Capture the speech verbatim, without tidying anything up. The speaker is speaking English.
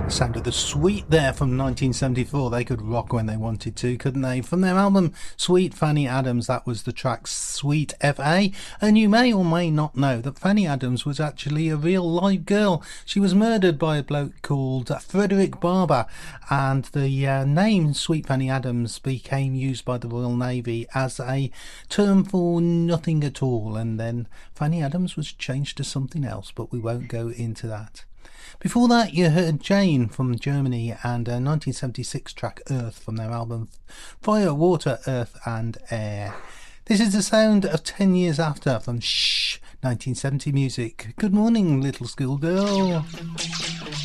Sounded the Sweet there from nineteen seventy-four. They could rock when they wanted to, couldn't they? From their album Sweet Fanny Adams, that was the track Sweet F A. And you may or may not know that Fanny Adams was actually a real live girl. She was murdered by a bloke called Frederick Barber, and the uh, name Sweet Fanny Adams became used by the Royal Navy as a term for nothing at all, and then Fanny Adams was changed to something else, but we won't go into that. Before that, you heard Jane from Germany and a nineteen seventy-six track Earth from their album Fire, Water, Earth and Air. This is the sound of ten years after from Shh, nineteen seventy music. Good morning, little schoolgirl.